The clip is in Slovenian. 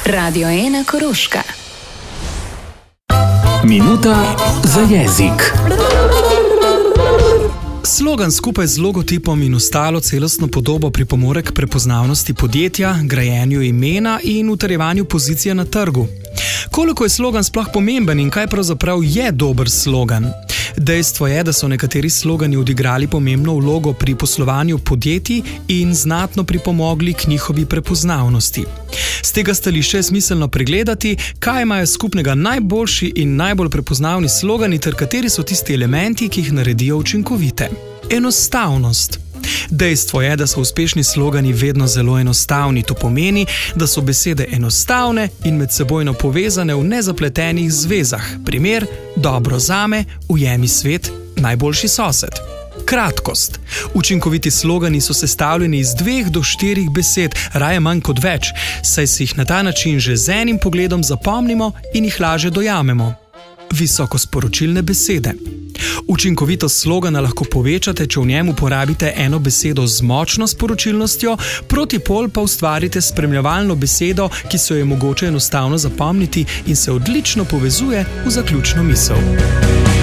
Radio 1 Koroška. Minuta za jezik. Slogan skupaj z logotipom in ostalo celostno podobo pripomore k prepoznavnosti podjetja, grajenju imena in utrjevanju pozicije na trgu. Koliko je slogan sploh pomemben in kaj pravzaprav je dober slogan? Dejstvo je, da so nekateri slogani odigrali pomembno vlogo pri poslovanju podjetij in znatno pripomogli k njihovi prepoznavnosti. Z tega stališča je smiselno pregledati, kaj imajo skupnega najboljši in najbolj prepoznavni slogani ter kateri so tisti elementi, ki jih naredijo učinkovite. Enostavnost. Dejstvo je, da so uspešni slogani vedno zelo enostavni. To pomeni, da so besede enostavne in medsebojno povezane v nezapletenih zvezah. Primer: dobro zame, ujemi svet, najboljši sosed. Kratkost. Učinkoviti slogani so sestavljeni iz 2 do 4 besed, raje manj kot več, saj si jih na ta način že z enim pogledom zapomnimo in jih lažje dojamemo. Visokosporočilne besede. Učinkovitost slogana lahko povečate, če v njem uporabite eno besedo z močno sporočilnostjo, protipol pa ustvarite spremljevalno besedo, ki se jo je mogoče enostavno zapomniti in se odlično povezuje v zaključno misel.